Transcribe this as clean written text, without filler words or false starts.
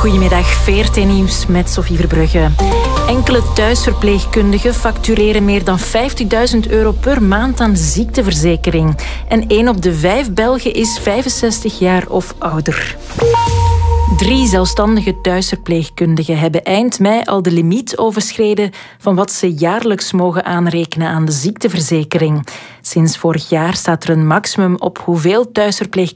Goedemiddag, VRT Nieuws met Sophie Verbrugge. Enkele thuisverpleegkundigen factureren meer dan €50.000 per maand aan ziekteverzekering. En 1 op de 5 Belgen is 65 jaar of ouder. 3 zelfstandige thuisverpleegkundigen hebben eind mei al de limiet overschreden van wat ze jaarlijks mogen aanrekenen aan de ziekteverzekering. Sinds vorig jaar staat er een maximum op hoeveel thuisverpleegkundigen